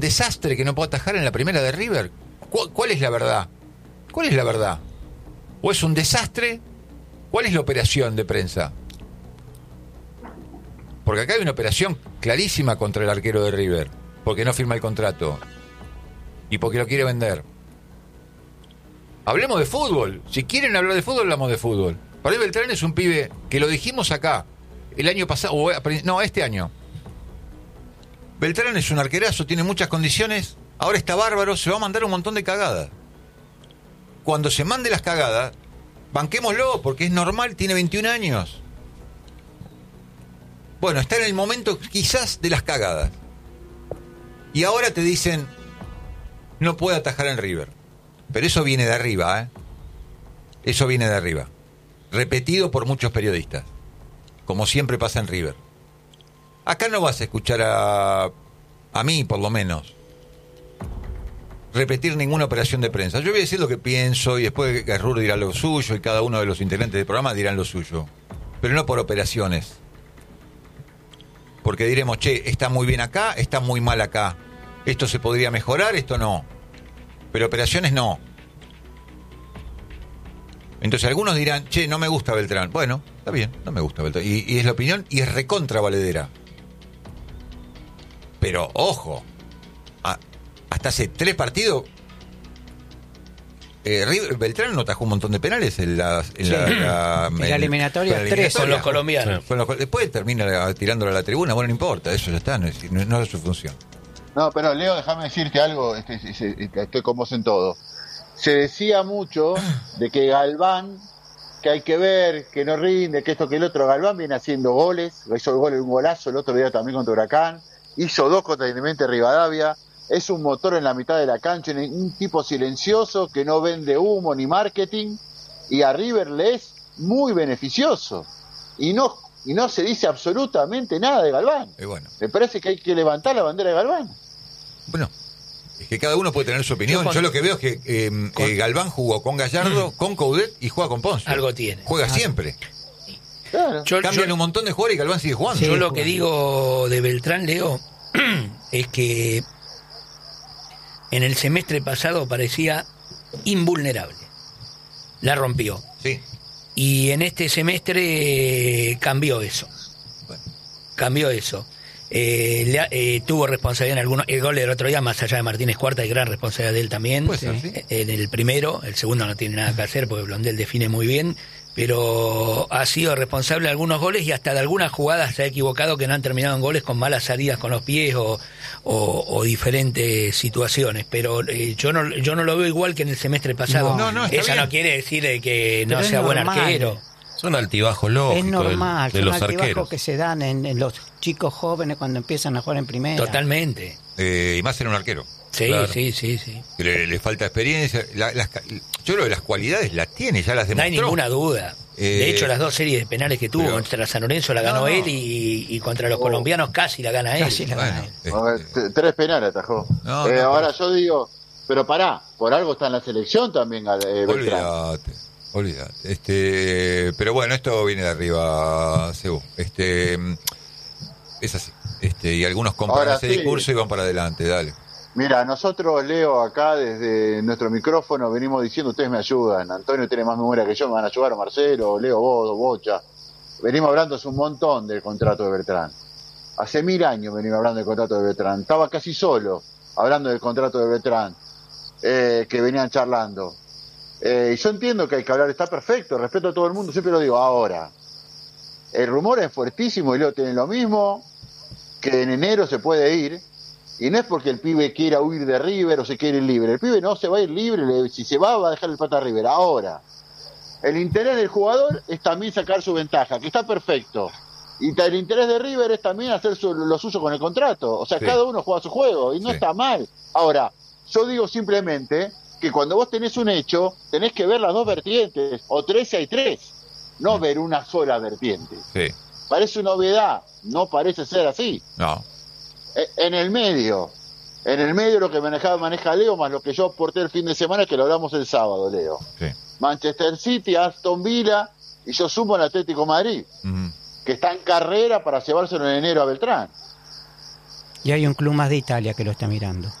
desastre que no puede atajar en la primera de River? ¿Cuál es la verdad? ¿Cuál es la verdad? ¿O es un desastre? ¿Cuál es la operación de prensa? Porque acá hay una operación clarísima contra el arquero de River, porque no firma el contrato y porque lo quiere vender. Hablemos de fútbol. Si quieren hablar de fútbol, hablamos de fútbol. Para mí Beltrán es un pibe que lo dijimos acá el año pasado, este año. Beltrán es un arquerazo, tiene muchas condiciones, ahora está bárbaro, se va a mandar un montón de cagadas. Cuando se mande las cagadas, banquémoslo, porque es normal, tiene 21 años. Bueno, está en el momento quizás de las cagadas. Y ahora te dicen, no puede atajar en River. Pero eso viene de arriba, ¿eh? Eso viene de arriba. Repetido por muchos periodistas. Como siempre pasa en River. Acá no vas a escuchar a mí, por lo menos, repetir ninguna operación de prensa. Yo voy a decir lo que pienso y después Garrur dirá lo suyo y cada uno de los integrantes del programa dirán lo suyo. Pero no por operaciones. Porque diremos, che, está muy bien acá, está muy mal acá. Esto se podría mejorar, esto no. Pero operaciones no. Entonces algunos dirán, che, no me gusta Beltrán. Bueno, está bien, no me gusta Beltrán. Y es la opinión y es recontra valedera. Pero, ojo, hasta hace 3 partidos, Beltrán no atajó un montón de penales en la eliminatoria, 3 con los colombianos. Después termina tirándolo a la tribuna, bueno, no importa, eso ya está, no es su función. No, pero Leo, déjame decirte algo, estoy con vos en todo. Se decía mucho de que Galván, que hay que ver, que no rinde, que esto, que el otro. Galván viene haciendo goles, hizo un golazo el otro día también contra Huracán, hizo 2 contra Independiente Rivadavia, es un motor en la mitad de la cancha, un tipo silencioso que no vende humo ni marketing, y a River le es muy beneficioso. Y no se dice absolutamente nada de Galván. Bueno. Me parece que hay que levantar la bandera de Galván. Bueno, es que cada uno puede tener su opinión. Yo lo que veo es que Galván jugó con Gallardo, con Coudet y juega con Ponce. Algo tiene. Juega siempre. Claro. Cambian un montón de jugadores y Galván sigue jugando. Yo lo que digo de Beltrán, Leo, es que en el semestre pasado parecía invulnerable. La rompió. Sí. Y en este semestre cambió eso. Bueno. Cambió eso. Tuvo responsabilidad en algunos. El gol del otro día, más allá de Martínez Cuarta, hay gran responsabilidad de él también. Puede ser, sí. En el primero, el segundo no tiene nada que hacer porque Blondel define muy bien. Pero ha sido responsable de algunos goles y hasta de algunas jugadas se ha equivocado que no han terminado en goles con malas salidas con los pies o diferentes situaciones. Pero yo no lo veo igual que en el semestre pasado. Eso no quiere decir que no sea buen arquero. Son altibajos lógicos. Es normal, de son los altibajos arqueros que se dan en los chicos jóvenes cuando empiezan a jugar en primera. Totalmente. Y más en un arquero. Sí, claro. sí. Que le falta experiencia. Yo creo que las cualidades las tiene, ya las demostró. No hay ninguna duda. De hecho, las 2 series de penales que tuvo contra San Lorenzo la ganó él y contra los colombianos casi la gana él. Casi la gana él. 3 penales atajó. Ahora yo digo, pero pará, por algo está en la selección también Beltrán. Olvídate. Pero bueno, esto viene de arriba, Sebu. Es así. Y algunos compran ese discurso y van para adelante, dale. Mira, nosotros, Leo, acá desde nuestro micrófono venimos diciendo, ustedes me ayudan, Antonio tiene más memoria que yo, me van a ayudar, Marcelo, Leo, vos, Bocha. Venimos hablando hace un montón del contrato de Beltrán. Hace 1000 años venimos hablando del contrato de Beltrán. Estaba casi solo hablando del contrato de Beltrán, que venían charlando. Y yo entiendo que hay que hablar, está perfecto, respeto a todo el mundo, siempre lo digo. Ahora, el rumor es fuertísimo y Leo tiene lo mismo, que en enero se puede ir. Y no es porque el pibe quiera huir de River o se quiere ir libre. El pibe no se va a ir libre. Si se va a dejar el pata a River. Ahora, el interés del jugador es también sacar su ventaja, que está perfecto. Y el interés de River es también hacer lo suyo con el contrato. O sea, cada uno juega su juego y no está mal. Ahora, yo digo simplemente que cuando vos tenés un hecho, tenés que ver las 2 vertientes. O 3 si hay 3. No ver una sola vertiente. Sí. Parece una obviedad. No parece ser así. No. En el medio lo que maneja Leo, más lo que yo aporté el fin de semana, que lo hablamos el sábado, Leo. Sí. Manchester City, Aston Villa, y yo sumo el Atlético de Madrid, que está en carrera para llevárselo en enero a Beltrán. Y hay un club más de Italia que lo está mirando.